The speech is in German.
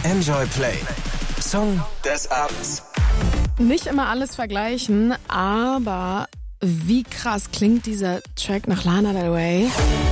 Enjoy Play. Song des Abends. Nicht immer alles vergleichen, aber wie krass klingt dieser Track nach Lana Del Rey?